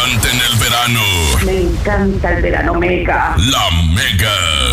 encanta en el verano. Me encanta el verano mega. La Mega.